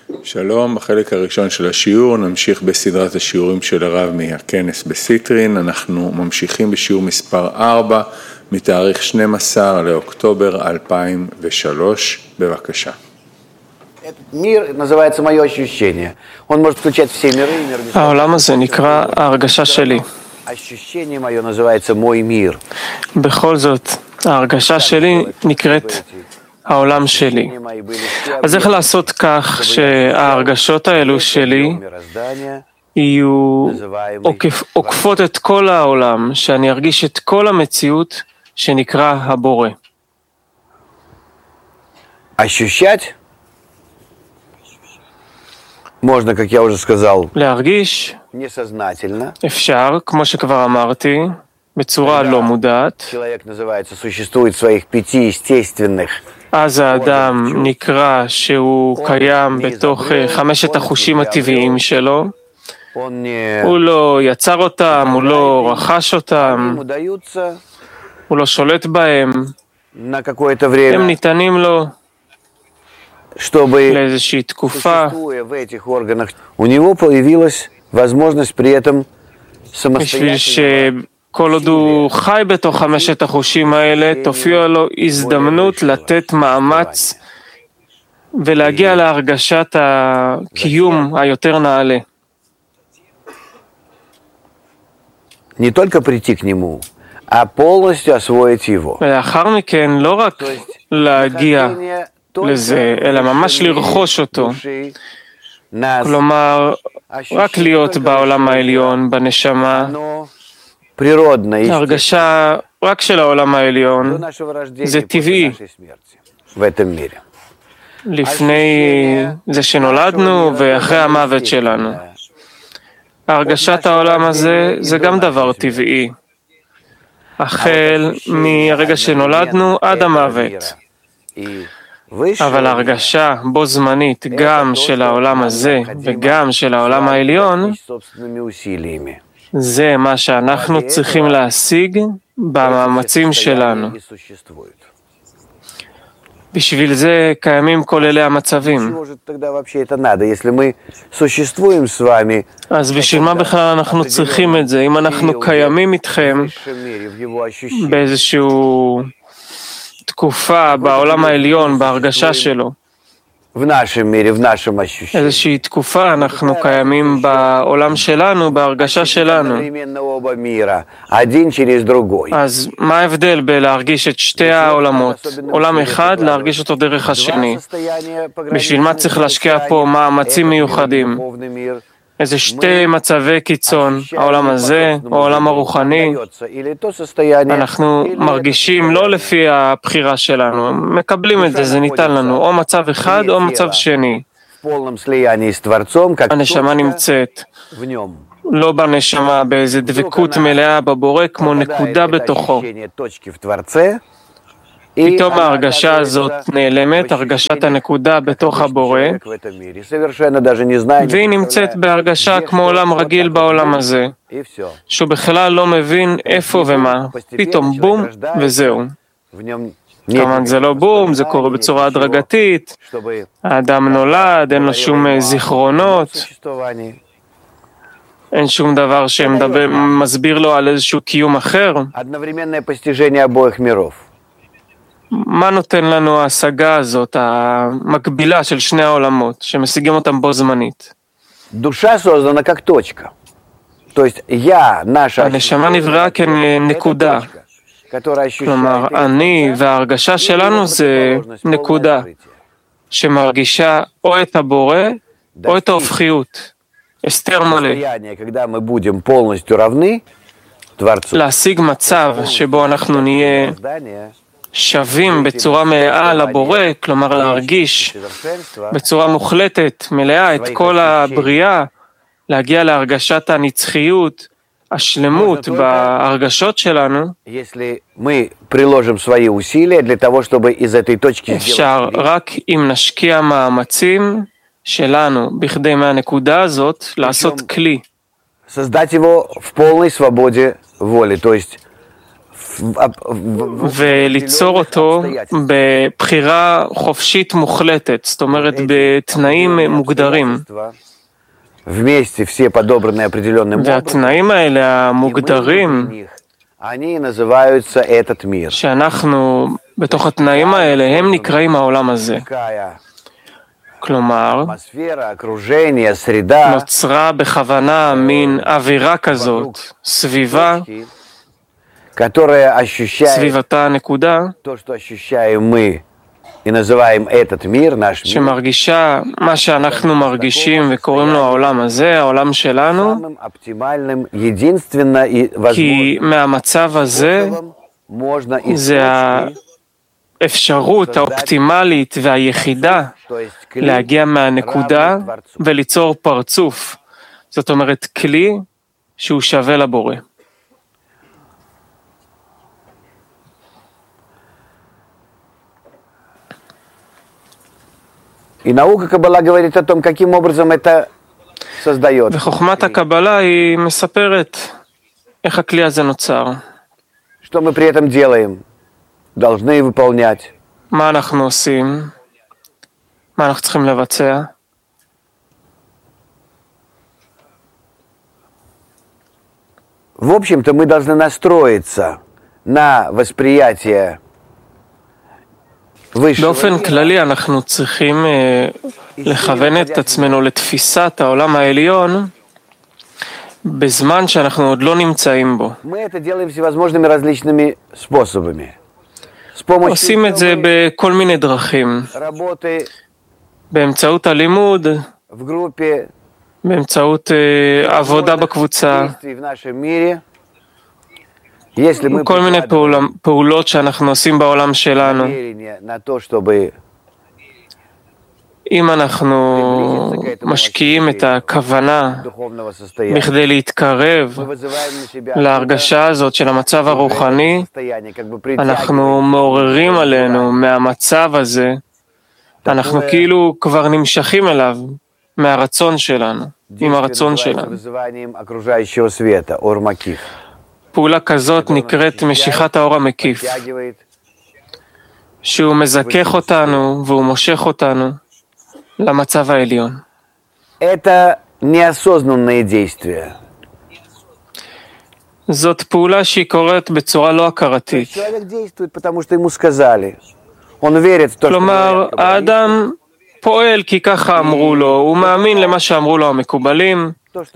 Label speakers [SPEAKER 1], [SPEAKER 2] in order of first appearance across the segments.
[SPEAKER 1] שלום, בחלק הראשון של השיעור נמשיך בסדרת השיעורים של הרב מהכנס בסיטרין. אנחנו ממשיכים בשיעור מספר 4 מתאריך 12 לאוקטובר 2003. בבקשה.
[SPEAKER 2] העולם הזה נקרא ההרגשה שלי. בכל זאת, ההרגשה שלי נקראת העולם שלי. אז איך לעשות כך שההרגשות האלו שלי יהיו עוקפות את כל העולם, שאני ארגיש את כל המציאות שנקרא הבורא?
[SPEAKER 3] Можно, как я уже сказал,
[SPEAKER 2] להרגיש
[SPEAKER 3] несознательно.
[SPEAKER 2] אפשר, כמו שכבר אמרתי, בצורה לא מודעת.
[SPEAKER 3] Человек называется, существует в своих 5 естественных.
[SPEAKER 2] אז האדם נקרא שהוא קיים בתוך 5 החושים הטבעיים שלו. הוא לא יצר אותם, הוא לא רכש אותם, הוא לא שולט בהם. הם ניתנים לו לאיזושהי תקופה, בשביל שכל עוד הוא חי בתוך 5 החושים האלה, תופיע לו הזדמנות לתת מאמץ ולהגיע להרגשת הקיום היותר נעלה.
[SPEAKER 3] Не только прийти к нему, а полностью освоить его.
[SPEAKER 2] ולאחר מכן לא רק להגיע לזה, אלא ממש לרכוש אותו. כלומר, רק להיות בעולם העליון, בנשמה, הרגשה רק של העולם העליון, זה טבעי. לפני זה שנולדנו ואחרי המוות שלנו. הרגשת העולם הזה זה גם דבר טבעי. החל מהרגע שנולדנו עד המוות. אבל הרגשה בו זמנית גם של העולם הזה וגם של העולם העליון, זה מה שאנחנו צריכים להשיג במאמצים שלנו. בשביל זה קיימים כל אלה המצבים. אז בשביל מה בכלל אנחנו צריכים את זה? אם אנחנו קיימים איתכם באיזשהו תקופה בעולם העליון, בהרגשה שלו, איזושהי תקופה אנחנו קיימים בעולם שלנו, בהרגשה שלנו. אז מה ההבדל בלהרגיש את שתי העולמות? עולם אחד, להרגיש אותו דרך השני. בשביל מה צריך להשקיע פה מאמצים מיוחדים? איזה שתי מצבי קיצון, העולם הזה או העולם הרוחני, אנחנו מרגישים לא לפי הבחירה שלנו, מקבלים את זה, זה ניתן לנו, או מצב אחד או מצב שני. הנשמה נמצאת לא בנשמה, באיזה דבקות מלאה בבורא, כמו נקודה בתוכו. פתאום ההרגשה הזאת נעלמת, הרגשת הנקודה בתוך הבורא, והיא נמצאת בהרגשה כמו עולם רגיל בעולם הזה, שהוא בכלל לא מבין איפה ומה, פתאום בום וזהו. כמובן זה לא בום, זה קורה בצורה הדרגתית, האדם נולד, אין לו שום זיכרונות, אין שום דבר שמסביר לו על איזשהו קיום אחר. מה נותן לנו ההשגה הזאת, המקבילה של שני העולמות, שמשיגים אותם בו זמנית? הנשמה נבראה כנקודה. כלומר, אני וההרגשה שלנו זה נקודה, שמרגישה או את הבורא או את ההופכיות, הסתר מלא. להשיג מצב שבו אנחנו נהיה שווים בצורה מלאה לבורא, כלומר להרגיש בצורה מוחלטת, מלאה את כל הבריאה, להגיע להרגשת הנצחיות, השלמות בהרגשות שלנו, אפשר רק אם נשקיע מאמצים שלנו בכדי מהנקודה הזאת לעשות כלי. וליצור אותו בבחירה חופשית מוחלטת, זאת אומרת בתנאים מוגדרים. והתנאים האלה המוגדרים, שאנחנו בתוך התנאים האלה, הם נקראים העולם הזה. כלומר, נוצרה בכוונה מין אווירה כזאת, סביבתה הנקודה, שמרגישה מה שאנחנו מרגישים וקוראים לו העולם הזה, העולם שלנו, כי מהמצב הזה זה האפשרות האופטימלית והיחידה להגיע מהנקודה וליצור פרצוף. זאת אומרת, כלי שהוא שווה לבורא. וחוכמת הקבלה היא מספרת איך הכלי הזה נוצר. מה אנחנו עושים? מה אנחנו צריכים לבצע?
[SPEAKER 3] В общем-то, мы должны настроиться на восприятие.
[SPEAKER 2] באופן כללי אנחנו צריכים לכוון את עצמנו לתפיסת העולם העליון בזמן שאנחנו עוד לא נמצאים בו. עושים את זה בכל מיני דרכים, באמצעות הלימוד, באמצעות עבודה בקבוצה, כל מיני פעולות שאנחנו עושים בעולם שלנו. אם אנחנו משקיעים את הכוונה בכדי להתקרב להרגשה הזאת של המצב הרוחני, אנחנו מעוררים עלינו מהמצב הזה, אנחנו כאילו כבר נמשכים אליו מהרצון שלנו, עם הרצון שלנו. פעולה כזאת נקראת משיכת האור המקיף, שהוא מזכך אותנו והוא מושך אותנו למצב העליון. זאת פעולה שהיא קורית בצורה לא הכרתית. כלומר, האדם פועל כי ככה אמרו לו, הוא מאמין למה שאמרו לו המקובלים,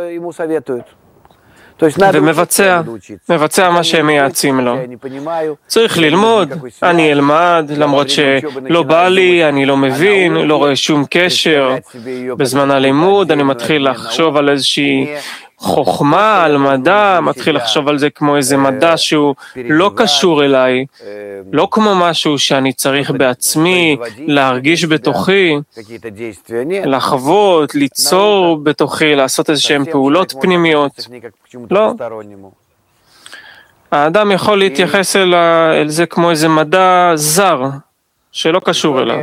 [SPEAKER 2] ומבצע מה שהם מייעצים לו. צריך ללמוד, אני אלמד, למרות שלא בא לי, אני לא מבין, לא רואה שום קשר. בזמן הלימוד אני מתחיל לחשוב על איזושהי חוכמה, על מדע, מתחיל לחשוב על זה כמו איזה מדע שהוא לא קשור אליי, לא כמו משהו שאני צריך בעצמי להרגיש בתוכי, לחוות, ליצור בתוכי, לעשות איזשהם פעולות פנימיות. לא. האדם יכול להתייחס אל זה כמו איזה מדע זר, שלא קשור אליו.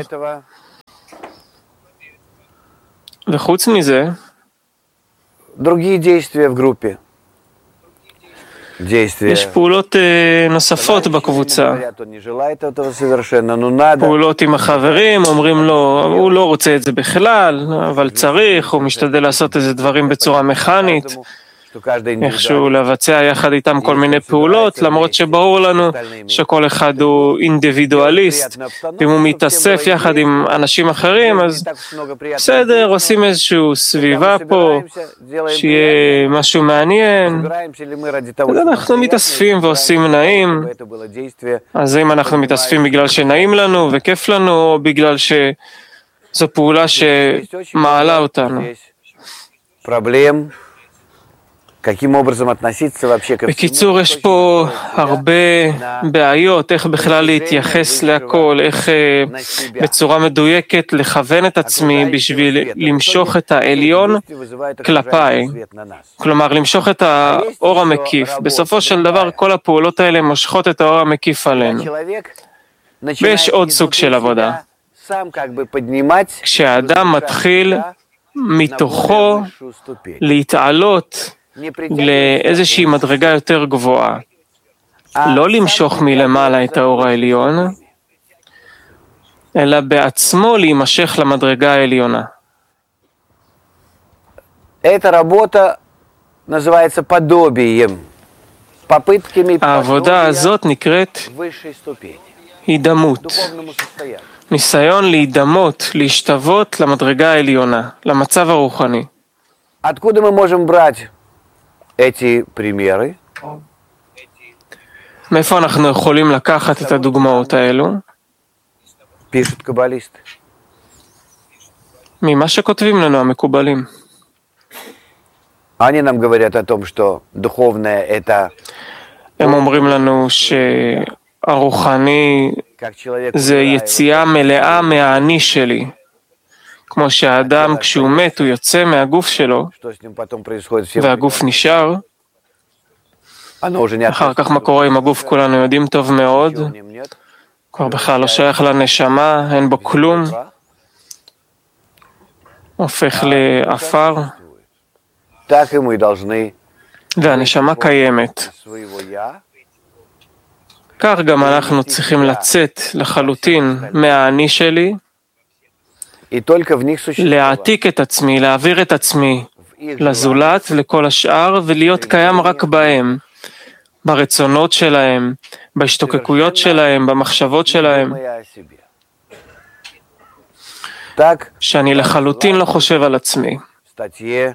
[SPEAKER 2] וחוץ מזה, יש פעולות נוספות בקבוצה. פעולות עם החברים, אומרים לו, הוא לא רוצה את זה בכלל, אבל צריך, הוא משתדל לעשות איזה דברים בצורה מכנית, איכשהו לבצע יחד איתם כל מיני פעולות, למרות שברור לנו שכל אחד הוא אינדיבידואליסט, ואם הוא מתאסף יחד עם אנשים אחרים, אז בסדר, עושים איזשהו סביבה פה, שיהיה משהו מעניין, אז אנחנו מתאספים ועושים נעים. אז אם אנחנו מתאספים בגלל שנעים לנו וכיף לנו, או בגלל שזו פעולה שמעלה אותנו. בקיצור, יש פה הרבה בעיות, איך בכלל להתייחס להכל, איך בצורה מדויקת לכוון את עצמי בשביל למשוך את העליון כלפיי. כלומר, למשוך את האור המקיף. בסופו של דבר, כל הפעולות האלה מושכות את האור המקיף עלינו. ויש עוד סוג של עבודה. כשהאדם מתחיל מתוכו להתעלות לאיזושהי מדרגה יותר גבוהה. לא למשוך מלמעלה את האור העליון, אלא בעצמו להימשך למדרגה העליונה.
[SPEAKER 3] Эта работа называется подобием. Попытками
[SPEAKER 2] העבודה הזאת נקראת
[SPEAKER 3] высшей ступени.
[SPEAKER 2] הידמות.
[SPEAKER 3] Духовному состоянию.
[SPEAKER 2] ניסיון להידמות, להשתוות למדרגה העליונה, למצב הרוחני.
[SPEAKER 3] Откуда мы можем брать эти примеры?
[SPEAKER 2] מאיפה אנחנו יכולים לקחת את הדוגמאות האלו?
[SPEAKER 3] Пишут каббалисты.
[SPEAKER 2] ממה שכותבים לנו המקובלים.
[SPEAKER 3] Они нам говорят о том, что духовное это
[SPEAKER 2] הם אומרים לנו שהרוחני
[SPEAKER 3] как человек
[SPEAKER 2] זה יציאה מלאה מהאני שלי. כמו שהאדם כשהוא מת הוא יוצא מהגוף שלו,
[SPEAKER 3] что с ним потом происходит, все
[SPEAKER 2] והגוף נשאר.
[SPEAKER 3] оно уже не
[SPEAKER 2] אחר כך מה קורה עם הגוף כולנו יודעים טוב מאוד,
[SPEAKER 3] нет.
[SPEAKER 2] כבר בכלל לא שייך לנשמה, אין בו כלום, הופך לעפר,
[SPEAKER 3] Так и мы должны
[SPEAKER 2] והנשמה קיימת.
[SPEAKER 3] своего я
[SPEAKER 2] כך גם אנחנו צריכים לצאת לחלוטין מהאני שלי,
[SPEAKER 3] и только в них существовать.
[SPEAKER 2] להעתיק את עצמי, להעביר את עצמי לזולת, לכל השאר, ולהיות קיים רק בהם, ברצונות שלהם, בהשתוקקויות שלהם, במחשבות שלהם,
[SPEAKER 3] Так,
[SPEAKER 2] שאני לחלוטין לא חושב על עצמי.
[SPEAKER 3] статье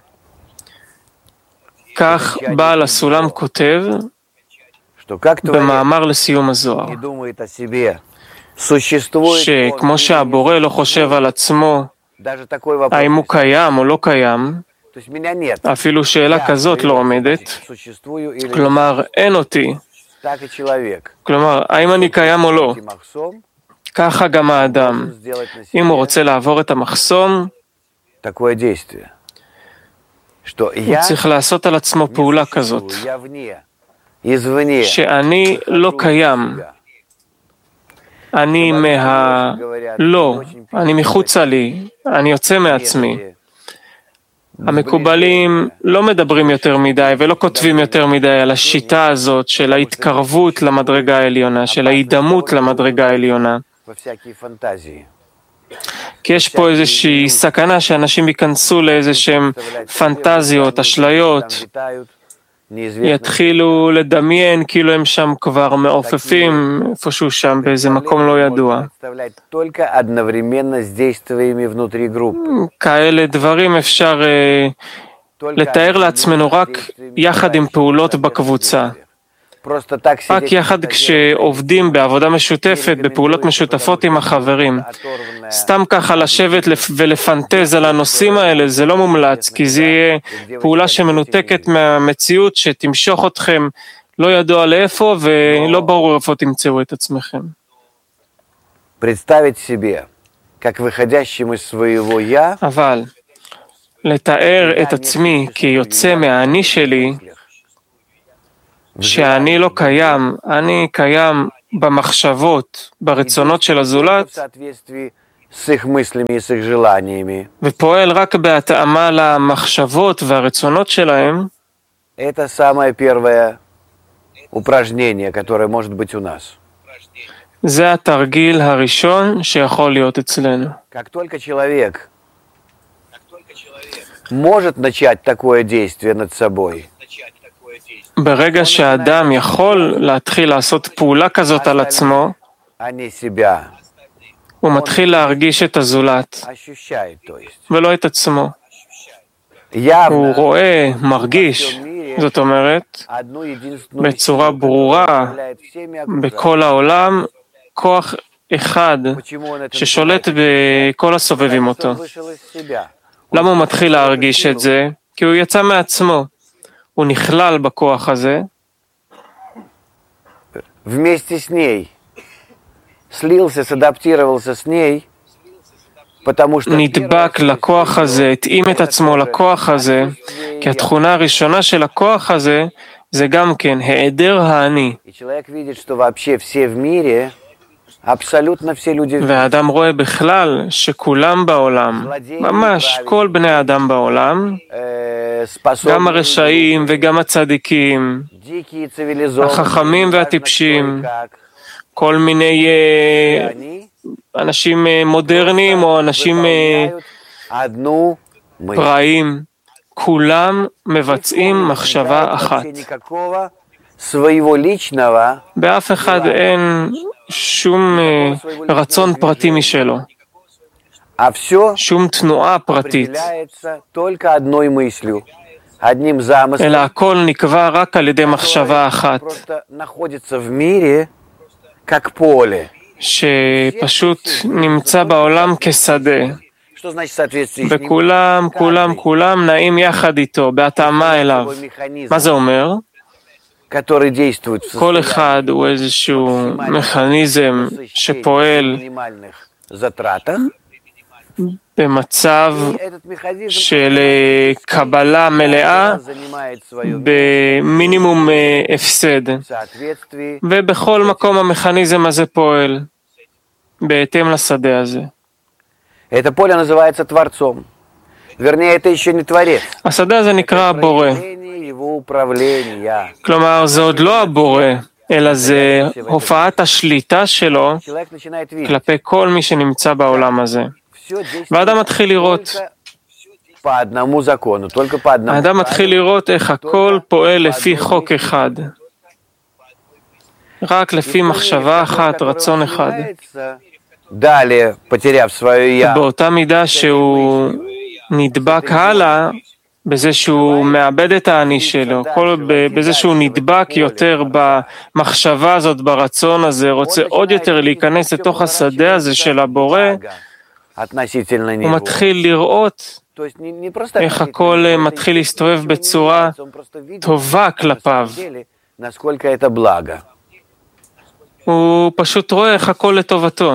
[SPEAKER 2] כך בעל הסולם כותב
[SPEAKER 3] что как твоя
[SPEAKER 2] במאמר לסיום הזוהר,
[SPEAKER 3] не думает о себе, существует
[SPEAKER 2] שכמו שהבורא לא חושב על עצמו,
[SPEAKER 3] даже такой вопрос.
[SPEAKER 2] האם הוא קיים או לא קיים,
[SPEAKER 3] То есть меня нет.
[SPEAKER 2] אפילו שאלה כזאת לא עומדת,
[SPEAKER 3] Существую или
[SPEAKER 2] כלומר אין אותי,
[SPEAKER 3] так и человек.
[SPEAKER 2] כלומר האם אני קיים או לא,
[SPEAKER 3] מחсом
[SPEAKER 2] ככה גם האדם,
[SPEAKER 3] сделать на
[SPEAKER 2] אם הוא
[SPEAKER 3] себе
[SPEAKER 2] רוצה לעבור את המחסום,
[SPEAKER 3] такое действие, что
[SPEAKER 2] הוא
[SPEAKER 3] я
[SPEAKER 2] צריך לעשות על עצמו פעולה כזאת,
[SPEAKER 3] я вне, извне.
[SPEAKER 2] שאני לא קיים, אני לא, אני מחוצה לי, אני יוצא מעצמי. המקובלים לא מדברים יותר מדי ולא כותבים יותר מדי על השיטה הזאת של ההתקרבות למדרגה העליונה, של ההידמות למדרגה העליונה.
[SPEAKER 3] Во всякие фантазии.
[SPEAKER 2] כי יש פה איזושהי סכנה שאנשים ייכנסו לאיזשהם פנטזיות, אשליות,
[SPEAKER 3] Там летают неизвестные
[SPEAKER 2] יתחילו לדמיין כאילו הם שם כבר מעופפים איפשהו שם באיזה מקום לא ידוע.
[SPEAKER 3] представлять только одновременно с действиями внутри группы.
[SPEAKER 2] כאלה דברים אפשר לתאר לעצמנו רק יחד עם פעולות בקבוצה.
[SPEAKER 3] Просто так
[SPEAKER 2] רק
[SPEAKER 3] сидеть
[SPEAKER 2] יחד כשעובדים בעבודה משותפת, בפעולות משותפות עם החברים. סתם ככה לשבת ולפנטז על הנושאים האלה, זה לא מומלץ, כי זה יהיה פעולה שמנותקת מהמציאות, שתמשוך אתכם לא ידוע לאיפה, ולא ברור איפה תמצאו את עצמכם.
[SPEAKER 3] представить себе, как выходящим из своего я,
[SPEAKER 2] אבל לתאר את עצמי כיוצא מהאני שלי, שאני לא קיים, אני קיים במחשבות, ברצונות של
[SPEAKER 3] в
[SPEAKER 2] הזולת,
[SPEAKER 3] соответствии с их мыслями и с их желаниями.
[SPEAKER 2] ופועל רק בהתאמה למחשבות והרצונות שלהם,
[SPEAKER 3] Это самое первое упражнение, которое может быть у нас.
[SPEAKER 2] זה התרגיל הראשון שיכול להיות אצלנו.
[SPEAKER 3] Как только человек может начать такое действие над собой,
[SPEAKER 2] ברגע שהאדם יכול להתחיל לעשות פעולה כזאת על עצמו,
[SPEAKER 3] а не себя,
[SPEAKER 2] הוא מתחיל להרגיש את הזולת,
[SPEAKER 3] ощущает, то есть.
[SPEAKER 2] ולא את עצמו. הוא
[SPEAKER 3] Явно
[SPEAKER 2] רואה, מרגיש, זאת אומרת,
[SPEAKER 3] одну единственную
[SPEAKER 2] בצורה
[SPEAKER 3] силу,
[SPEAKER 2] ברורה,
[SPEAKER 3] которая управляет всеми окружающими.
[SPEAKER 2] בכל העולם, כוח אחד
[SPEAKER 3] Почему он это
[SPEAKER 2] ששולט בכל הסובבים אותו.
[SPEAKER 3] вышел из себя?
[SPEAKER 2] למה הוא מתחיל להרגיש את זה? כי הוא יצא מעצמו. הוא נכלל בכוח הזה,
[SPEAKER 3] Вместе с ней. Слился, садаптировался с ней, потому что
[SPEAKER 2] נדבק לכוח הזה, התאים את עצמו לכוח הזה, כי התכונה הראשונה של הכוח הזה, זה גם כן היעדר האני.
[SPEAKER 3] и человек видит, что вообще все в мире, абсолютно все люди в мире,
[SPEAKER 2] והאדם רואה בכלל שכולם בעולם, ממש כל בני האדם בעולם, גם
[SPEAKER 3] способны
[SPEAKER 2] הרשעים וגם הצדיקים, החכמים והטיפשים, כל מיני אנשים מודרניים או אנשים פראיים, כולם מבצעים מחשבה אחת. באף אחד אין שום רצון פרטי משלו, שום תנועה פרטית, אלא הכל נקבע רק על ידי מחשבה אחת, שפשוט נמצא בעולם כשדה, וכולם נעים יחד איתו, בהתאמה אליו. מה זה אומר? כל אחד הוא איזשהו מכניזם שפועל במצב של קבלה מלאה במינימום הפסד, ובכל מקום המכניזם הזה פועל בהתאם לשדה הזה. השדה הזה נקרא הבורא. כלומר, זה עוד לא הבורא, אלא זה הופעת השליטה שלו כלפי כל מי שנמצא בעולם הזה. והאדם מתחיל לראות. האדם מתחיל לראות איך הכל פועל לפי חוק אחד. רק לפי מחשבה אחת, רצון אחד. באותה מידה שהוא נדבק הלאה, בזה שהוא מאבד את האני שלו, בזה שהוא נדבק יותר במחשבה הזאת, ברצון הזה, רוצה עוד יותר להיכנס לתוך השדה הזה של הבורא, הוא מתחיל לראות איך הכל מתחיל להסתובב בצורה טובה כלפיו. הוא פשוט רואה איך הכל לטובתו.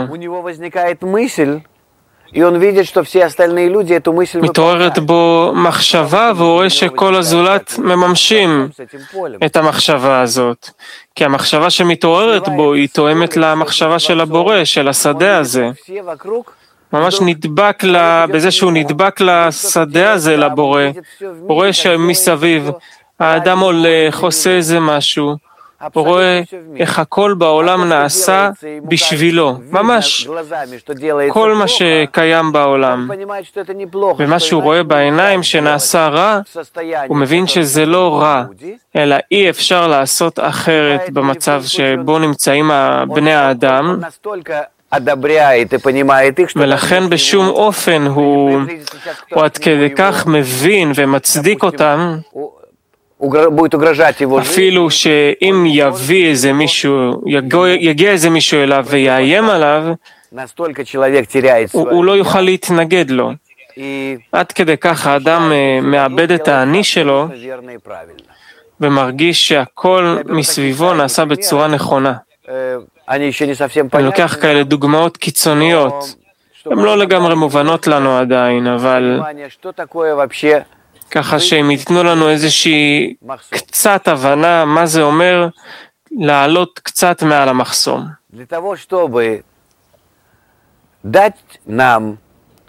[SPEAKER 2] מתעוררת בו מחשבה והוא רואה שכל הזולת מממשים את המחשבה הזאת. כי המחשבה שמתעוררת בו היא תואמת למחשבה של הבורא, של השדה הזה. ממש נדבק בזה שהוא נדבק לשדה הזה, לבורא. הוא רואה שמסביב האדם הולך, עושה איזה משהו. הוא רואה איך הכל בעולם נעשה בשבילו, ממש כל מה שקיים בעולם. ומה שהוא רואה בעיניים שנעשה רע, הוא מבין שזה לא רע, אלא אי אפשר לעשות אחרת במצב שבו נמצאים בני האדם, ולכן בשום אופן הוא עד כדי כך מבין ומצדיק אותם, אפילו שאם יביא איזה מישהו, יגיע איזה מישהו אליו ויאיים עליו, הוא לא יוכל להתנגד לו. עד כדי כך האדם מאבד את האני שלו ומרגיש שהכל מסביבו נעשה בצורה נכונה. אני לוקח כאלה דוגמאות קיצוניות, הן לא לגמרי מובנות לנו עדיין, אבל ככה שהם ייתנו לנו איזושהי קצת הבנה מה זה אומר לעלות קצת מעל המחסום.